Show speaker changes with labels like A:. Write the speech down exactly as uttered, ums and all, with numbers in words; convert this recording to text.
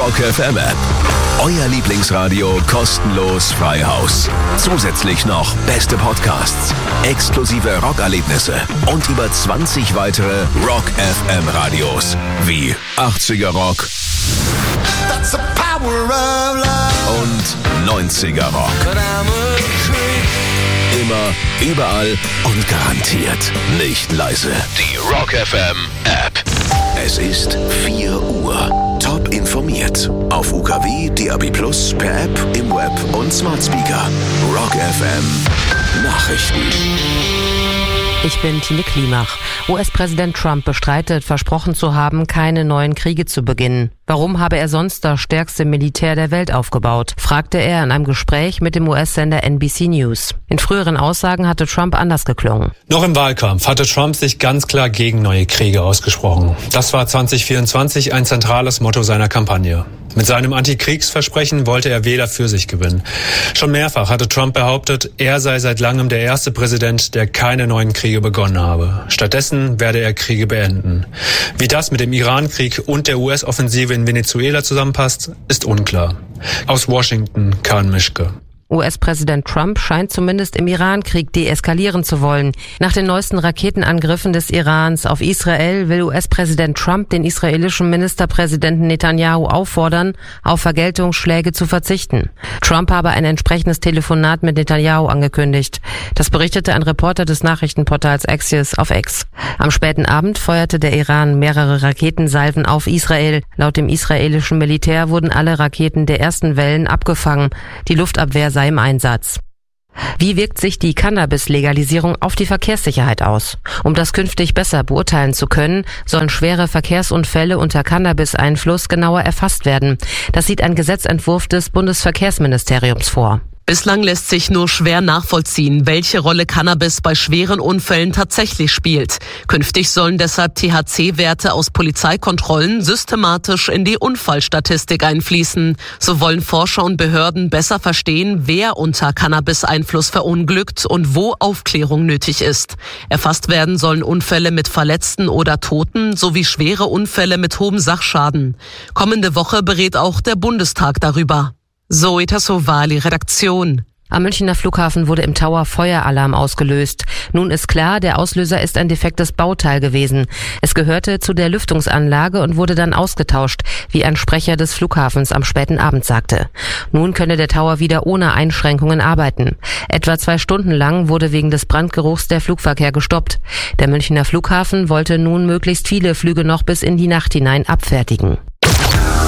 A: Rock F M App. Euer Lieblingsradio kostenlos frei Haus. Zusätzlich noch beste Podcasts, exklusive Rockerlebnisse und über zwanzig weitere Rock F M Radios wie achtziger Rock und neunziger Rock. Immer, überall und garantiert nicht leise. Die Rock F M App. Es ist vier Uhr. Top informiert. Auf U K W, D A B plus, per App, im Web und Smart Speaker. Rock F M Nachrichten.
B: Ich bin Tine Klimach. U S-Präsident Trump bestreitet, versprochen zu haben, keine neuen Kriege zu beginnen. Warum habe er sonst das stärkste Militär der Welt aufgebaut, fragte er in einem Gespräch mit dem U S-Sender N B C News. In früheren Aussagen hatte Trump anders geklungen.
C: Noch im Wahlkampf hatte Trump sich ganz klar gegen neue Kriege ausgesprochen. Das war zwanzig vierundzwanzig ein zentrales Motto seiner Kampagne. Mit seinem Antikriegsversprechen wollte er Wähler für sich gewinnen. Schon mehrfach hatte Trump behauptet, er sei seit langem der erste Präsident, der keine neuen Kriege begonnen habe. Stattdessen werde er Kriege beenden. Wie das mit dem Irankrieg und der U S-Offensive in Venezuela zusammenpasst, ist unklar. Aus Washington, Karin Mischke.
B: U S-Präsident Trump scheint zumindest im Iran-Krieg deeskalieren zu wollen. Nach den neuesten Raketenangriffen des Irans auf Israel will U S-Präsident Trump den israelischen Ministerpräsidenten Netanyahu auffordern, auf Vergeltungsschläge zu verzichten. Trump habe ein entsprechendes Telefonat mit Netanyahu angekündigt. Das berichtete ein Reporter des Nachrichtenportals Axios auf X. Am späten Abend feuerte der Iran mehrere Raketensalven auf Israel. Laut dem israelischen Militär wurden alle Raketen der ersten Wellen abgefangen. Die Luftabwehr sei im Einsatz. Wie wirkt sich die Cannabis-Legalisierung auf die Verkehrssicherheit aus? Um das künftig besser beurteilen zu können, sollen schwere Verkehrsunfälle unter Cannabis-Einfluss genauer erfasst werden. Das sieht ein Gesetzentwurf des Bundesverkehrsministeriums vor.
D: Bislang lässt sich nur schwer nachvollziehen, welche Rolle Cannabis bei schweren Unfällen tatsächlich spielt. Künftig sollen deshalb T H C-Werte aus Polizeikontrollen systematisch in die Unfallstatistik einfließen. So wollen Forscher und Behörden besser verstehen, wer unter Cannabis-Einfluss verunglückt und wo Aufklärung nötig ist. Erfasst werden sollen Unfälle mit Verletzten oder Toten sowie schwere Unfälle mit hohem Sachschaden. Kommende Woche berät auch der Bundestag darüber. Zoe Tassovali, Redaktion.
B: Am Münchner Flughafen wurde im Tower Feueralarm ausgelöst. Nun ist klar, der Auslöser ist ein defektes Bauteil gewesen. Es gehörte zu der Lüftungsanlage und wurde dann ausgetauscht, wie ein Sprecher des Flughafens am späten Abend sagte. Nun könne der Tower wieder ohne Einschränkungen arbeiten. Etwa zwei Stunden lang wurde wegen des Brandgeruchs der Flugverkehr gestoppt. Der Münchner Flughafen wollte nun möglichst viele Flüge noch bis in die Nacht hinein abfertigen.